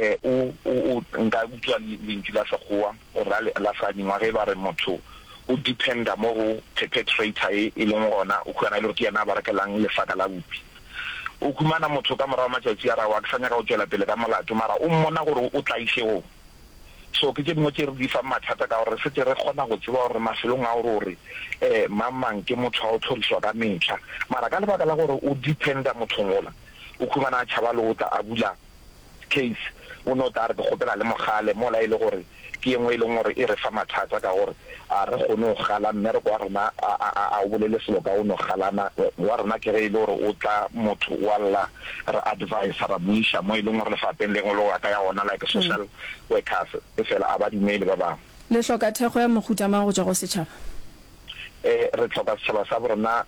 o nka utlwa lentswe la sekgowa o ra la sa dingwa ge ba re motho o dependa mo go perpetrator e leng gona o khwana ile ke yana ba rekelang lefaka la bupi o khumana motho ka mora matšatši a ra wa tsanya ka o tswela pele ka molato mara o mmona gore o tlaise go so ke dingwe tse re di fa mathata ka gore se tle re kgona go tseba gore mafelong a gore mamang ke motho a o tlhoriswa ka metlha mara ka lebaka la gore o dependa motho ngola o khumana tšhaba le go tla a bula case o no tare go gopela le mogale mo la ile gore ke engwe ile gore e re fa mathata ka gore a re gone go gala mme re kwa rena a o bolele selo ka o no galana wa rena ke re ile gore o tla motho walla re advise ra buisha mo ile gore le fa pele ngolo wa ka ya ona like social workers e fela aba di mail ba ba le hloka thego ya mohuta ma go ja go setšhaba re tlhoka setšhaba sa borona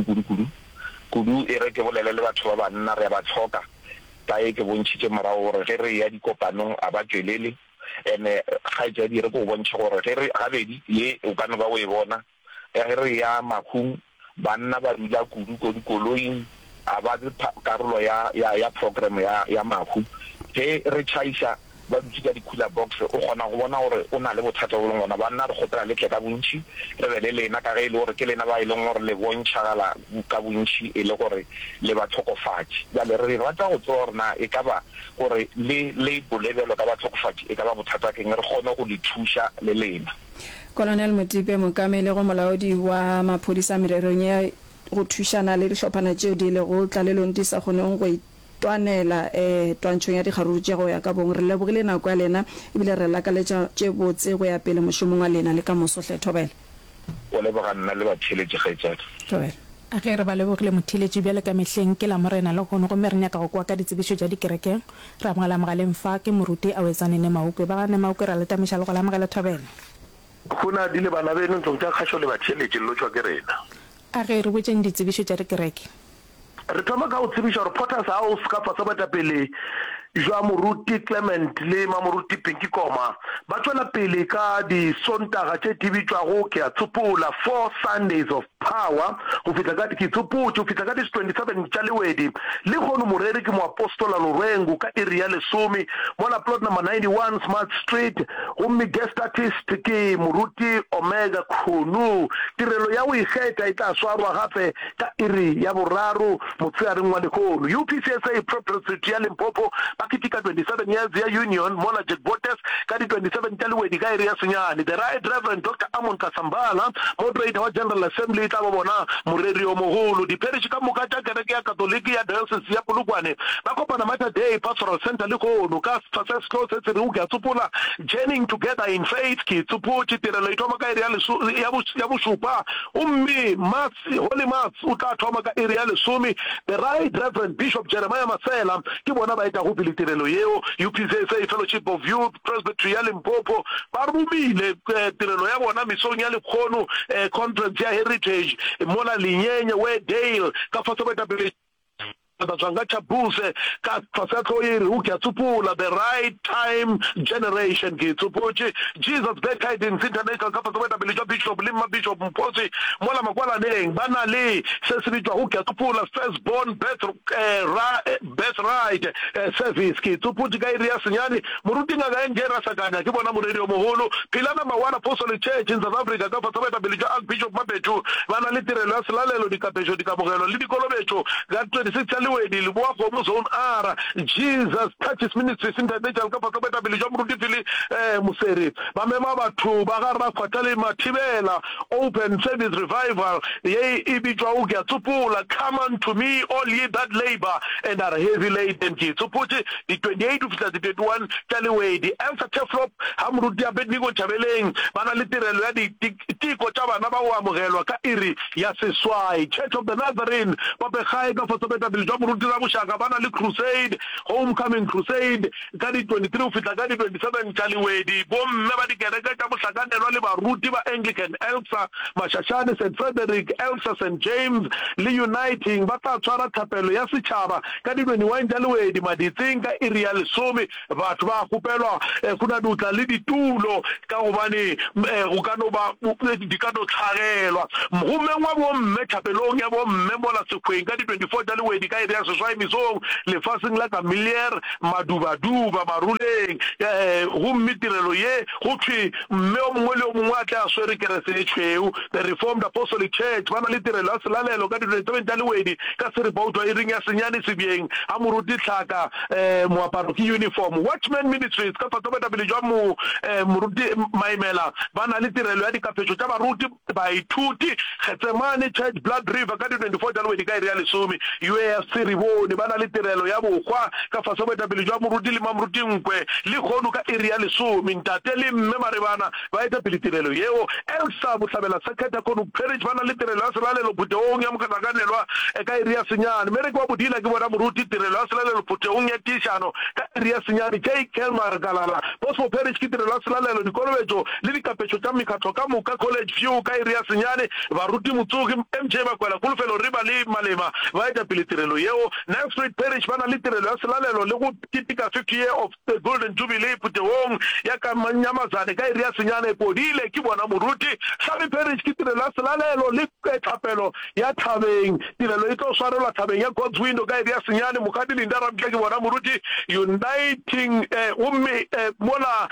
kudu e re ke bolele le batho ba banna re ba tlhoka ka e ke bontšhitse morago gore ge re ya dikopanong a ba tswelele ene ga ja dire go bontsha gore ge re gabedi ye o kana ba o e bona ge re ya makhung banna ba dula kudu go dikoloing a ba karolo ya program ya makhu ge re chaisa ba dutse di cooler box o gona go bona gore o na le bothata go lengona banna re gotela le ka bontši re be le lena ka ge ile gore ke lena ba ile gore le bontšhagala ka bontši e le gore le ba tlhokofatši ya le re rata go tsora na e ka ba gore le bolebelo ka ba tlhokofatši e ka ba bothata ke re gone go le thuša le lena Colonel Motipe Mokamele go molaodi wa maphodisa mererong ya go thušana le dihlophana tšeo di le go tlalelong di sa kgoneng go twanela twantšhong ya dikgaruru tše go ya ka bong re lebogile nako ya lena ebile re lakaletša tše botse go ya pele mošomong wa lena le ka mosohle Thobela o leboga nna le batheletše gaetsana Thobela a ge re ba lebogile motheletši bjale ka mehleng ke la morena le gone go mme re nyaka go kwa ka ditsebišo tša dikerekeng ra mogala mogaleng fa ke moruti a wetsane ne maukwe ba gane maukwe ra letamiša le go la mogala Thobela go na di le bana beno ntong tša kgašo le batheletše lo tšwa ke rena a ge re botšeng ditsebišo tša dikereke re thoma ka go tsebiša gore Potter's House ka fa baetapele jwa moruti Clement le mamoruti Pinky Koma ba tswela pele ka di sontaga tše di bitswago ke a tsopola 4 Sundays of Power go fitla ka ke tsopotse go fitla ka di 27 tša lewedi le gono moreri ke moapostola Lorengo ka area lesome mola plot number 91 Smart Street gomme guest artist ke moruti Omega Khunu tirelo ya go ikgetha e tla swarwa gape ka iri ya boraro motseareng wa lekgono UPCSA Proprietary ya Limpopo pakitika 27 years ya union mola Jack Botes ka di 27 tša lewedi ka area senyane the right reverend Dr. Amon Kasambala moderator wa General Assembly tla ba bona moreri o mogolo di parish ka moka tša kereke ya Katoliki ya Diocese ya Polokwane ba kopana Mater Day Pastoral Center le gono ka Francesco se re o ke tsopola journeying together in faith ke tsopotse tirelo e thoma ka area ya bosupa umme Holy Mass o tla thoma ka area lesome the right reverend Bishop Jeremiah Masela ke bona ba eta go pele tirelo yeo UPCSA Fellowship of Youth Presbytery ya Limpopo ba rumile tirelo ya bona misong ya lekgono conference ya heritage mola linyenye we Dale ka fa baetapele Tsanga Chabuse ka fasatlo iri u ke tsupula the right time generation ke tsupoche Jesus Bad Tidings International ka fasatlo baetapele Bishop Lima Bishop Mposi mola makwala neng bana le se se bitwa u ke tsupula first born birth right service ke tsupoche ka iri ya senyane moruti nga ga engera sakana ke bona moredi o mogolo pilana mawana Apostolic Church in South Africa ka fasatlo baetapele Archbishop Mabetu bana le tirelo ya selalelo dikapesho dikamogelo le dikolobetso ga 26 wedi le boa go mo zone ara Jesus Touches Ministries International ka fa beta bele jwa moruti fili museri ba mema batho ba ga ra kwatale mathibela open service revival ye ibitwa u ke tsupula come unto me all ye that labor and are heavy laden ke tsuputse di 28 to 31 tale wedi Elsa Teflop ha moruti a Betnigo Thabeleng bana le tirelo ya di tiko tša bana ba o amogelwa ka iri ya seswai Church of the Nazarene ba be gae ka fa beta bele jwa moruti bushaka bana le crusade homecoming crusade ka di 23 u fitla ka di 27 taliwedi bomme ba di kereke tša buhlakanelwa le baruti ba Anglican Elsa Mashashane St Frederick Elsa St James le uniting ba tla tshwara thapelo ya setšhaba ka di 21 taliwedi maditseng ka iri ya lesome batho ba gopelwa kuna dutla le ditulo ka gobane go ka no ba di ka no tlhagelwa gomme wa bomme thapelong ya bomme mola sekgweng ka di 24 taliwedi ka area seswai mesong lefaseng la ka Millier madubaduba maruleng go mmitirelo ye go thwe mme o mongwe le o mongwe a tla a swere kerese e tshweu the Reformed Apostolic Church ba na le tirelo ya selalelo ka 27 Lwedi ka seripauto e reng ya senyane sebieng a moruti tlhaka moaparo ke uniform. Watchman Ministries ka fatsabetapele jwa moruti Maimela ba na le tirelo ya dikapetso tsa baruti baithuti Getsemane Church Blood River ka 24 Lwedi ka area lesome. UAFC Ribone ba na le tirelo ya bokgwa ka fatsabetapele jwa moruti le mamoruti nkwe le khono ka area lesome. Ntate le mme Maribana ba eta pele tirelo yeo. Elsa Botlhabela Sekhetha kono Parish ba na le tirelo ya selalelo Puteong ya mokatakanelwa ka area senyane. Mme re kwa bodila ke bona moruti tirelo ya selalelo Puteong ya tishano ka area senyane. J. Kelmar Galala Bosmo Parish ke tirelo ya selalelo dikolobetso le dikapetso tsa mekgatlo ka moka College View ka area senyane. Baruti Motsogi MJ Makwela Kulufelo Riba le Malema ba eta pele tirelo yeo. Ninth Street Parish ba na le tirelo ya selalelo le go kitika 50 year of the Golden Jubilee Puteong ya ka Manyamazane ka area senyane. Podile ke bona moruti Sabi Parish ke tirelo ya selalelo le thapelo ya Thabeng tirelo e tlo swarelwa Thabeng ya God's Window ka area senyane. Mokadi Lindara ke bona moruti uniting mola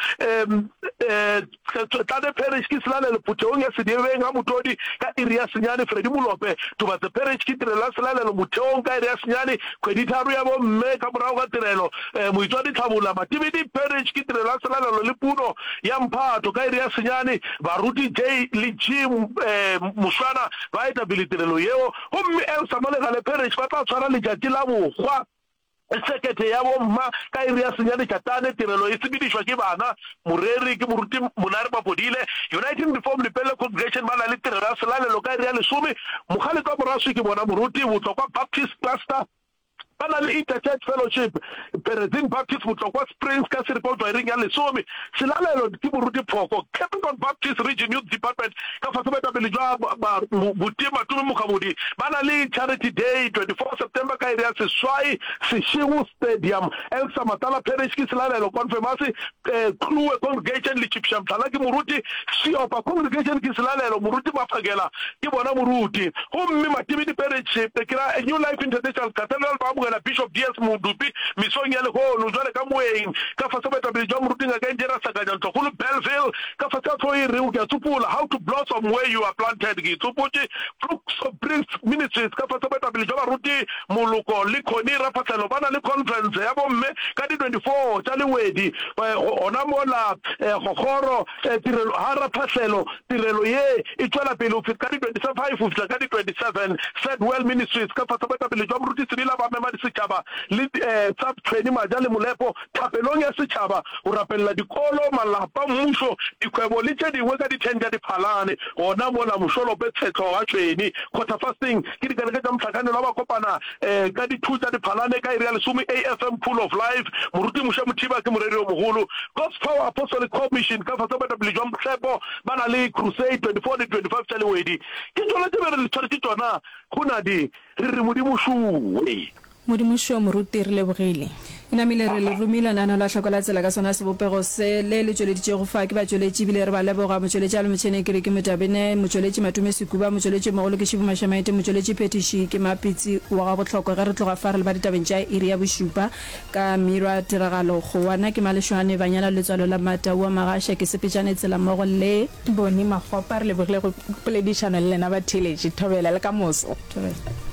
Tade Parish ke selalelo Puteong ya Sedibeng ga Motodi ka area senyane. Fredi Mulope Tubatse Parish ke tirelo ya selalelo Puteong ka area senyane. Kgwedi tharo ya bo mme ka morago ka tirelo Moitswadi Tlhabula Matibidi Parish ke tirelo ya selalelo le Puno ya Mphato ka area senyane. Baruti J le Jim Muswana ba eta pele tirelo yeo. Gomme Elsa Molegale Parish ba tla tshwara letšatši la bokgwa sekete ya bomma ka area senyane Tšatane tirelo e sebediswa ke bana moreri ke moruti Monare Mapodile. United Reformed Lepelle Congregation ba na le tirelo ya selalelo ka area lesome. Mogale ka moraswi ke bona moruti Botlokwa Baptist Cluster ba na le Interchurch Fellowship Perezing Baptist Botlokwa Springs ka seripauto e reng ya lesome. Selalelo ke moruti Phoko Capricorn Baptist Region Youth Department ka fatsabetapele jwa Buti Matume Mokhabodi ba na le Charity Day 24 September ka area Seswai Seshiwu Stadium. Elsa Matala Parish ke selalelo Confirmasi Kluwe Congregation le Chipsham Tala ke moruti Siopa Congregation ke selalelo moruti Mafagela ke bona moruti. Gomme Matibidi Parish kira New Life International Cathedral ba la Bishop DS Mudupi misong ya le ho no jwale ka moeng ka fatsabetapele jwa moruti nga ka Njera Sakanya Ntokolo Bellville ka fatsatsho e re o ka tsupula how to blossom where you are planted ke tsuputse Flux of Prince Ministries ka fatsabetapele jwa baruti Moloko le Khoni Rapatselo ba na le conference ya bomme ka di 24 tsa Lwedi ona mola gogoro tirelo ha Rapatselo tirelo ye e tswela pele o feta ka di 25 o feta ka di 27. Sedwell Ministries ka fatsabetapele jwa moruti Sibila ba mema setšhaba le tsa tshweni maja le molepo thapelong ya setšhaba o rapella dikolo malapa mmuso dikgwebo le tse dingwe ka di-10 tša diphalane gona mola mošolope tshetlo wa tshweni quarter fasting ke dikereke tša mohlakanelo wa ba kopana ka di-2 tša diphalane ka area lesome AFM Pool of Life. Moruti Mosha Mothiba ke moreri o mogolo. God's Power Apostolic Commission ka fatsabetapele jwa Motshepo ba na le Crusade 24 le 25 tša Lwedi. Ke tsona tse be re le tshwaretse tsona go na di re re Modimo šuwe Modimošo moruti re lebogile Inamile re le rumila nana la tlhokola tsela ka sona sebopego se le tsweleditše go fa ke ba tsweletše bile re ba leboga motsweletše a le motšhene ke re ke Motabene motsweletše Matume Sekuba motsweletše Mogolo ke Shibu Mashamaete motsweletše Phetiši ke Mapitsi wa ga botlhokwa ge re tloga fa re le ba ditabeng tša iri ya bošupa ka Mirwa Tiragalo go wana ke Malešwane Banyana letswalo la Matau wa Magasha ke Sepetšane tsela mmogo le Boni Magopa re lebogile go poledišano le lena ba theletše thobela le ka moso.